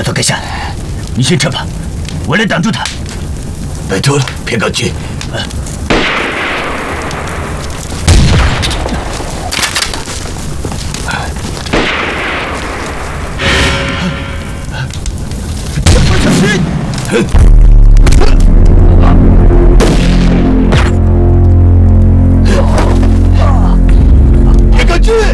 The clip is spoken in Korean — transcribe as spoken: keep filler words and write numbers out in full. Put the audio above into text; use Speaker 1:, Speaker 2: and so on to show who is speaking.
Speaker 1: 大头阁下，你先撤吧，我来挡住他。
Speaker 2: 拜托了，别着急。
Speaker 1: 啊